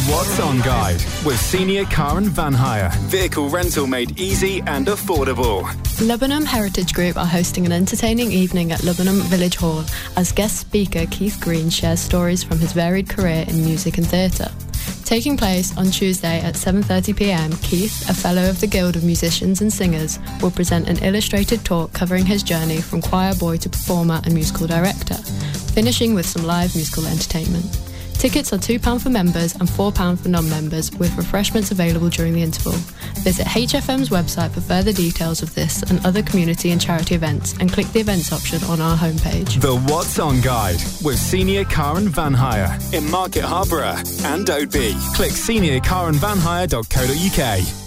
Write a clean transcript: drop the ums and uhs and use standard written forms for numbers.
What's On Guide with Senior Car and Van Hire. Vehicle rental made easy and affordable. Lubbenham Heritage Group are hosting an entertaining evening at Lubbenham Village Hall as guest speaker Keith Green shares stories from his varied career in music and theatre. Taking place on Tuesday at 7:30pm, Keith, a fellow of the Guild of Musicians and Singers, will present an illustrated talk covering his journey from choir boy to performer and musical director, finishing with some live musical entertainment. Tickets are £2 for members and £4 for non-members, with refreshments available during the interval. Visit HFM's website for further details of this and other community and charity events, and click the events option on our homepage. The What's On Guide with Senior Car and Van Hire in Market Harborough and Oadby. Click seniorcarandvanhire.co.uk.